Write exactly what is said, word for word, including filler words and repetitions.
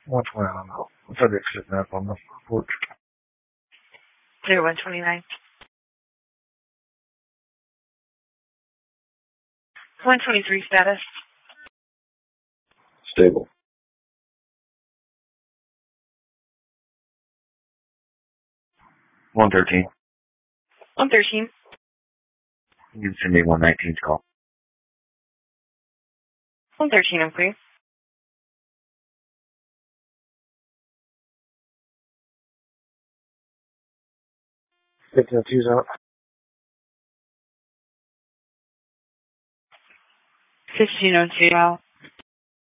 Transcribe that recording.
one twenty, I don't know. Subject sitting up on the porch. zero one twenty-nine. one twenty-three status. Stable. one thirteen. one thirteen. You can send me one nineteen's call. one thirteen, I'm clear. fifteen oh two's out. fifteen oh two out.